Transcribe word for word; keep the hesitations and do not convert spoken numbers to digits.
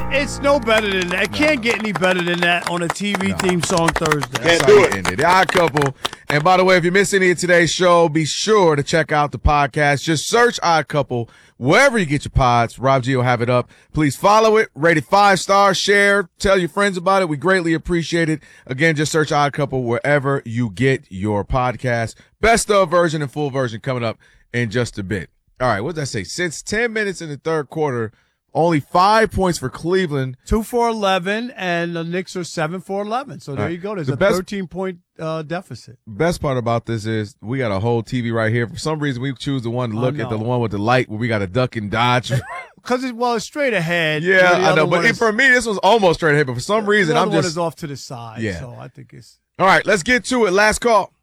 It's no better than that. It No. can't get any better than that on a T V No. theme song Thursday. That's Can't how do you it. end it. The Odd Couple. And by the way, if you missed any of today's show, be sure to check out the podcast. Just search Odd Couple wherever you get your pods. Rob G will have it up. Please follow it, rate it five stars, share, tell your friends about it. We greatly appreciate it. Again, just search Odd Couple wherever you get your podcast. Best of version and full version coming up in just a bit. All right, what did I say? Since ten minutes in the third quarter, only five points for Cleveland. Two for eleven, and the Knicks are seven for eleven. So there Right. you go. There's The a best- thirteen-point uh, deficit. Best part about this is we got a whole T V right here. For some reason, we choose the one to Oh, look at the no. one with the light where we got to duck and dodge. Because, it, well, it's straight ahead. Yeah, where the I other know. one But is- for me, this was almost straight ahead. But for some reason, the I'm other one just. is off to the side. Yeah. So I think it's. All right, let's get to it. Last call.